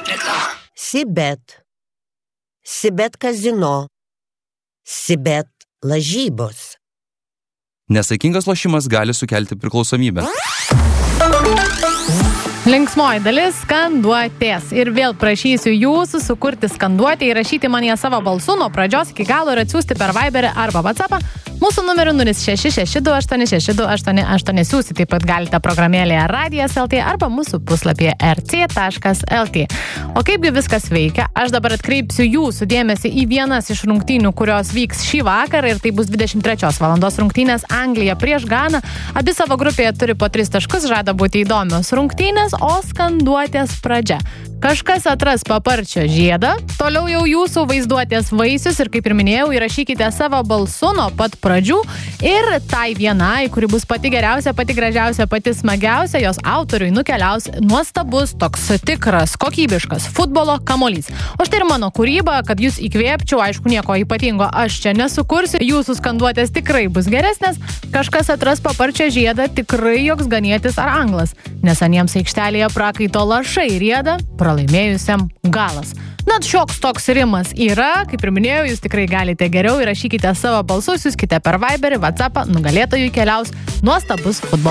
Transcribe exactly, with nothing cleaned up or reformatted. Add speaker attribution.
Speaker 1: Sibet. Sibet kazino. Sibet lažybos.
Speaker 2: Nesaikingas lošimas gali sukelti priklausomybę.
Speaker 3: Linksmoji dalis – skanduotės. Ir vėl prašysiu jūsų sukurti skanduotę, įrašyti man ją savo balsu nuo pradžios iki galo ir atsiųsti per Viberį arba WhatsAppą. Mūsų numeriu nulis šeši šeši du aštuoni šeši du aštuoni aštuoni. Siųsti taip pat galite programėlėje Radijas taškas el tė arba mūsų puslapyje er cė taškas el tė. O kaipgi viskas veikia? Aš dabar atkreipsiu jūsų dėmesį į vienas iš rungtynių, kurios vyks šį vakarą, ir tai bus dvidešimt trečios valandos rungtynės Anglija prieš Ganą. Abi savo grupėje turi po tris taškus, žada būti įdomios rungtynės, o skanduotės pradžia. Kažkas atras paparčio žiedą, toliau jau jūsų vaizduotės vaisius ir, kaip ir minėjau, įrašykite savo balsu nuo pat pradžių ir tai vienai, kuri bus pati geriausia, pati gražiausia, pati smagiausia, jos autoriui nukeliaus nuostabus, toks tikras, kokybiškas futbolo kamuolys. O štai ir mano kūryba, kad jūs įkvėpčiau, aišku, nieko ypatingo aš čia nesukursiu, jūsų skanduotės tikrai bus geresnės, kažkas atras paparčio žiedą, tikrai joks ganietis ar anglas, nes aniems aikštelėje prakaito lašai rieda, pralaimėjusiam galas. Net šioks toks rimas yra, kaip ir minėjau, jūs tikrai galite geriau, įrašykite savo balsus, siųskite per Viberį, WhatsAppą, nugalėtojui keliaus nuostabus futbolo